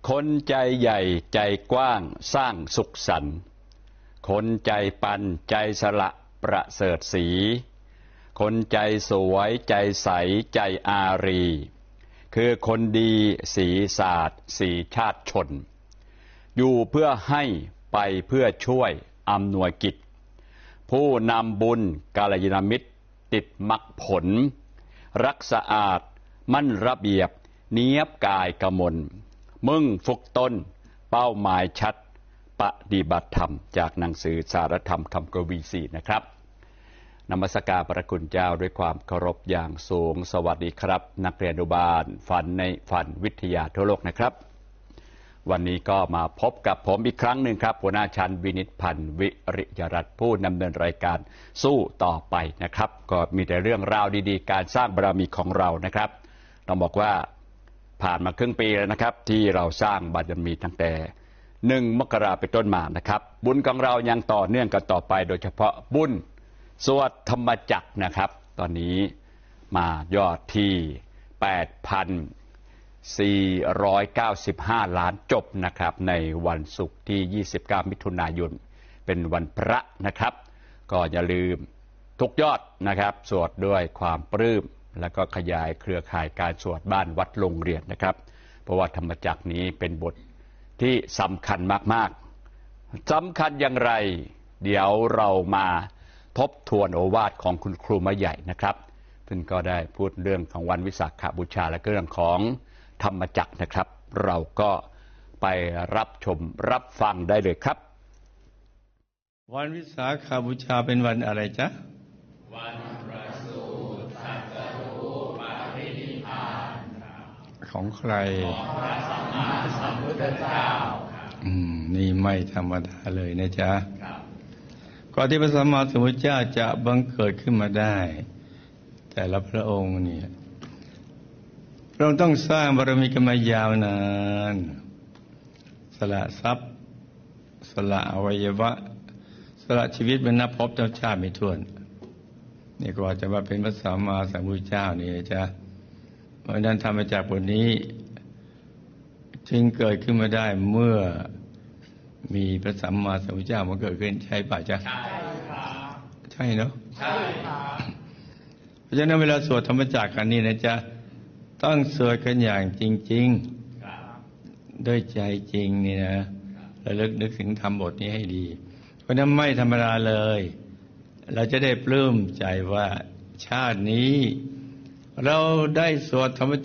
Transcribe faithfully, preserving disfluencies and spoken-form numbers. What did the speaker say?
คนใจใหญ่ใจกว้างสร้างสุขสันต์คนใจปันใจสละประเสริฐศรีคนใจสวยใจใสใจอารีคือคนดีสีศาสตร์สีชาติชนอยู่เพื่อให้ไปเพื่อช่วยอำนวยกิจผู้นำบุญกาลยานมิตรติดมรรคผลรักสะอาดมั่นระเบียบเนียบกายกมลมึงฝึกตนเป้าหมายชัดปฏิบัติธรรมจากหนังสือสารธรรมคำกวีสี่นะครับนมัสการพระคุณเจ้าด้วยความเคารพอย่างสูงสวัสดีครับนักเรียนอนุบาลฝันในฝันวิทยาทั่วโลกนะครับวันนี้ก็มาพบกับผมอีกครั้งหนึ่งครับหัวหน้าชั้นวินิจพันธ์วิริยรัตน์ผู้ดำเนินรายการสู้ต่อไปนะครับก็มีแต่เรื่องราวดีๆการสร้างบารมีของเรานะครับต้องบอกว่าผ่านมาครึ่งปีแล้วนะครับที่เราสร้างบารมีตั้งแต่หนึ่งมกราเป็นต้นมานะครับบุญของเรายังต่อเนื่องกันต่อไปโดยเฉพาะบุญสวดธรรมจักรนะครับตอนนี้มายอดที่ แปดพันสี่ร้อยเก้าสิบห้า ล้านจบนะครับในวันศุกร์ที่ยี่สิบเก้ามิถุนายนเป็นวันพระนะครับก็อย่าลืมทุกยอดนะครับสวดด้วยความปลื้มแล้วก็ขยายเครือข่ายการสวดบ้านวัดโรงเรียนนะครับเพราะว่าธรรมจักรนี้เป็นบทที่สำคัญมากๆสำคัญอย่างไรเดี๋ยวเรามาทบทวนโอวาทของคุณครูมาใหญ่นะครับซึ่งก็ได้พูดเรื่องของวันวิสาขบูชาและเรื่องของธรรมจักรนะครับเราก็ไปรับชมรับฟังได้เลยครับวันวิสาขบูชาเป็นวันอะไรจ๊ะวันประสูติตรัสรู้ปรินิพพานของใครของพระสัมมาสัมพุทธเจ้าอืมนี่ไม่ธรรมดาเลยนะจ๊ะก่อนที่พระสัมมาสัมพุทธเจ้าจะบังเกิดขึ้นมาได้แต่ละพระองค์เนี่ยเราต้องสร้างบารมีกันมายาวนานสละทรัพย์สละอวัยวะสละชีวิตเป็นนับพบเจ้าชาติไม่ถ้วนนี่กว่าจะมาเป็นพระสัมมาสัมพุทธเจ้านี่จะเพราะนั้นธรรมจักรบทนี้จึงเกิดขึ้นมาได้เมื่อมีพระสัมมาสัมพุทธเจ้ามาเกิดขึ้นใช่ป่ะจ๊ะใช่ครับใช่เนาะใช่ครับเพราะฉะนั้นเวลาสวดธรรมจักรกันนี่นะจ๊ะต้องสวดกันอย่างจริงๆด้วยใจจริงนี่นะระลึกนึกถึงธรรมบทนี้ให้ดีเพราะนั้นไม่ธรรมดาเลยเราจะได้ปลื้มใจว่าชาตินี้เราได้สวดธรรม